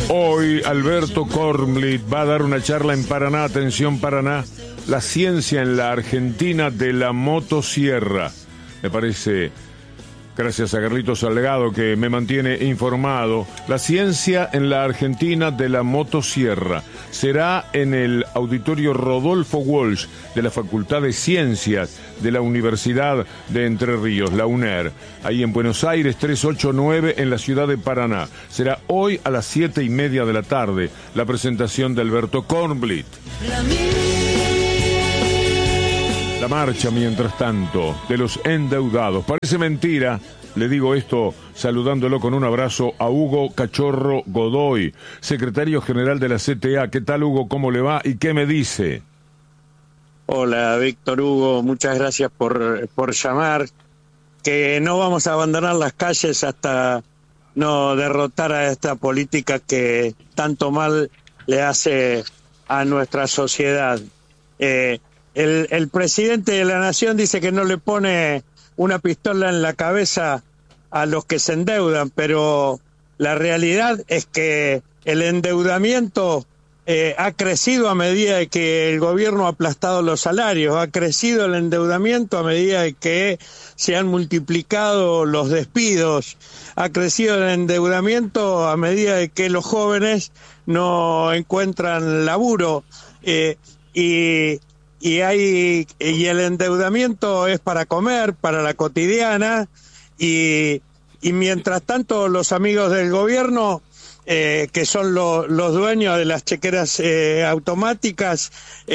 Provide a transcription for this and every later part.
Hoy Alberto Kornblit va a dar una charla en Paraná. Atención Paraná, la ciencia en la Argentina de la motosierra. Me parece, gracias a Carlitos Salgado que me mantiene informado, la ciencia en la Argentina de la motosierra. Será en el auditorio Rodolfo Walsh de la Facultad de Ciencias de la Universidad de Entre Ríos, la UNER, ahí en Buenos Aires, 389 en la ciudad de Paraná. Será hoy a las 7:30 de la tarde la presentación de Alberto Kornblit. La marcha, mientras tanto, de los endeudados. Parece mentira, le digo esto saludándolo con un abrazo a Hugo Cachorro Godoy, secretario general de la CTA. ¿Qué tal, Hugo? ¿Cómo le va? ¿Y qué me dice? Hola, Víctor Hugo, muchas gracias por llamar. Que no vamos a abandonar las calles hasta no derrotar a esta política que tanto mal le hace a nuestra sociedad. El presidente de la Nación dice que no le pone una pistola en la cabeza a los que se endeudan, pero la realidad es que el endeudamiento ha crecido a medida de que el gobierno ha aplastado los salarios, ha crecido el endeudamiento a medida de que se han multiplicado los despidos, ha crecido el endeudamiento a medida de que los jóvenes no encuentran laburo, y el endeudamiento es para comer, para la cotidiana, y mientras tanto los amigos del gobierno, que son los dueños de las chequeras automáticas,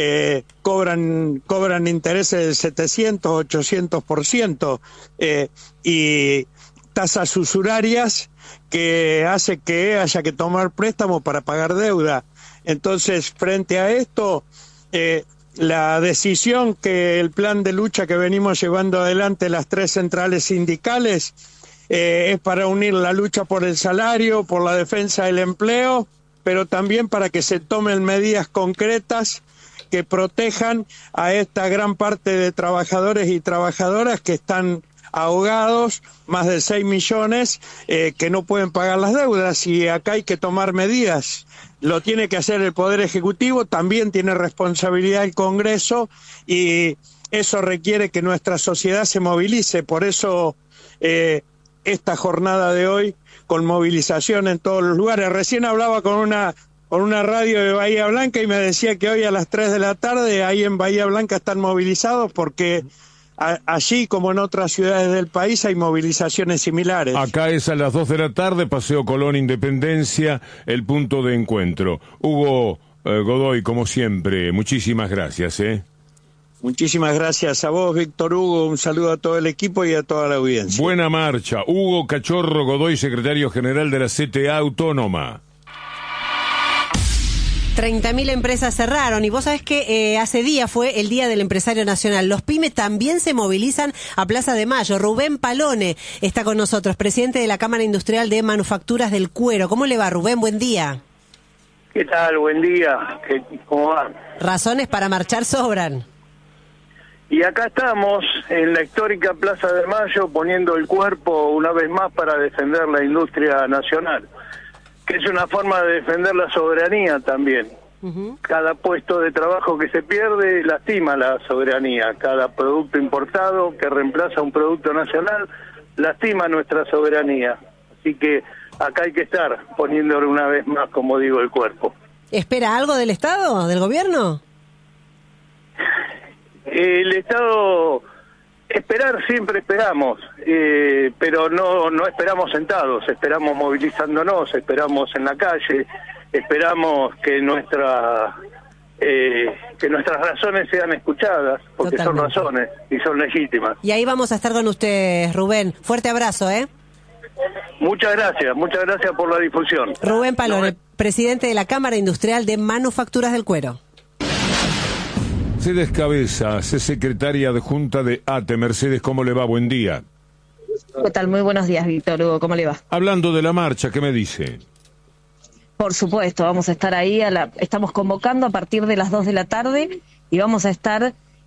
cobran intereses del 700, 800%, y tasas usurarias que hace que haya que tomar préstamo para pagar deuda. Entonces, frente a esto, la decisión que el plan de lucha que venimos llevando adelante las tres centrales sindicales es para unir la lucha por el salario, por la defensa del empleo, pero también para que se tomen medidas concretas que protejan a esta gran parte de trabajadores y trabajadoras que están ahogados, más de 6 millones, que no pueden pagar las deudas, y acá hay que tomar medidas. Lo tiene que hacer el Poder Ejecutivo, también tiene responsabilidad el Congreso, y eso requiere que nuestra sociedad se movilice. Por eso esta jornada de hoy, con movilización en todos los lugares. Recién hablaba con una radio de Bahía Blanca y me decía que hoy a las 3 de la tarde ahí en Bahía Blanca están movilizados porque allí, como en otras ciudades del país, hay movilizaciones similares. Acá es a las 2 de la tarde, Paseo Colón, Independencia, el punto de encuentro. Hugo Godoy, como siempre, muchísimas gracias. Muchísimas gracias a vos, Víctor Hugo. Un saludo a todo el equipo y a toda la audiencia. Buena marcha. Hugo Cachorro Godoy, secretario general de la CTA Autónoma. 30.000 empresas cerraron, y vos sabés que hace días fue el Día del Empresario Nacional. Los pymes también se movilizan a Plaza de Mayo. Rubén Palone está con nosotros, presidente de la Cámara Industrial de Manufacturas del Cuero. ¿Cómo le va, Rubén? Buen día. ¿Qué tal? Buen día. ¿Cómo va? Razones para marchar sobran. Y acá estamos en la histórica Plaza de Mayo poniendo el cuerpo una vez más para defender la industria nacional, que es una forma de defender la soberanía también. Cada puesto de trabajo que se pierde lastima la soberanía. Cada producto importado que reemplaza un producto nacional lastima nuestra soberanía. Así que acá hay que estar poniéndole una vez más, como digo, el cuerpo. ¿Espera algo del Estado, del gobierno? El Estado, esperar siempre esperamos, pero no esperamos sentados, esperamos movilizándonos, esperamos en la calle, esperamos que nuestras razones sean escuchadas, porque totalmente son razones y son legítimas. Y ahí vamos a estar con ustedes, Rubén. Fuerte abrazo, Muchas gracias por la difusión. Rubén Palone, presidente de la Cámara Industrial de Manufacturas del Cuero. Mercedes Cabeza, secretaria adjunta de ATE. Mercedes, ¿cómo le va? Buen día. ¿Qué tal? Muy buenos días, Víctor Hugo. ¿Cómo le va? Hablando de la marcha, ¿qué me dice? Por supuesto, vamos a estar ahí, estamos convocando a partir de las 2 de la tarde y vamos a estar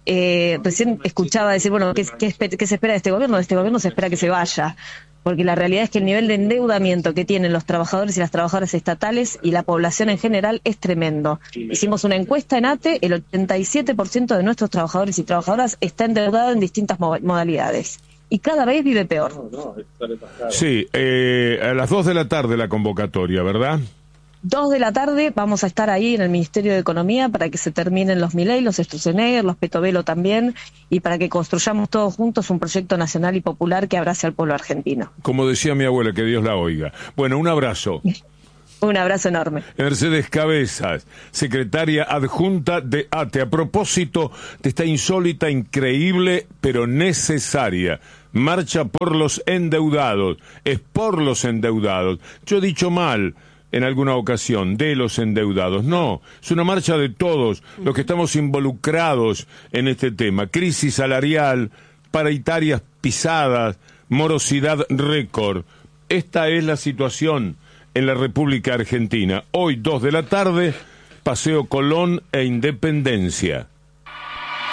Recién escuchaba decir, bueno, ¿qué se espera de este gobierno? De este gobierno se espera que se vaya, porque la realidad es que el nivel de endeudamiento que tienen los trabajadores y las trabajadoras estatales y la población en general es tremendo. Hicimos una encuesta en ATE, el 87% de nuestros trabajadores y trabajadoras está endeudado en distintas modalidades. Y cada vez vive peor. Sí, a las 2 de la tarde la convocatoria, ¿verdad? 2 de la tarde vamos a estar ahí en el Ministerio de Economía para que se terminen los Milei, los Sturzenegger, los Petovelo también, y para que construyamos todos juntos un proyecto nacional y popular que abrace al pueblo argentino. Como decía mi abuela, que Dios la oiga. Bueno, un abrazo. Un abrazo enorme. Mercedes Cabezas, secretaria adjunta de ATE, a propósito de esta insólita, increíble, pero necesaria marcha por los endeudados. Es por los endeudados. Yo he dicho mal en alguna ocasión, de los endeudados. No, es una marcha de todos los que estamos involucrados en este tema. Crisis salarial, paritarias pisadas, morosidad récord. Esta es la situación en la República Argentina. Hoy, 2 de la tarde, Paseo Colón e Independencia.